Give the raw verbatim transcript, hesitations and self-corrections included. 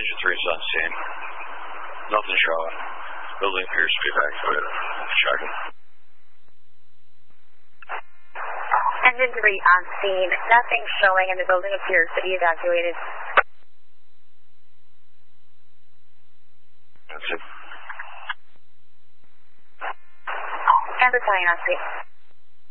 Engine three is on scene. Nothing showing. Building appears to be evacuated. Checking. Engine three on scene. Nothing showing and the building appears to be evacuated. That's it. And battalion on scene.